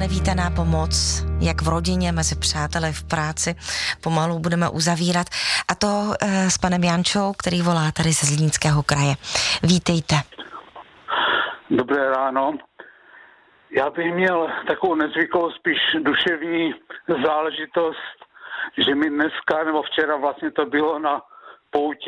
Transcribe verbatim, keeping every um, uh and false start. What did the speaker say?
nevítaná pomoc, jak v rodině, mezi přáteli, v práci. Pomalu budeme uzavírat. A to e, s panem Jančou, který volá tady ze Zlínského kraje. Vítejte. Dobré ráno. Já bych měl takovou nezvyklou, spíš duševní záležitost, že mi dneska, nebo včera vlastně to bylo na pouti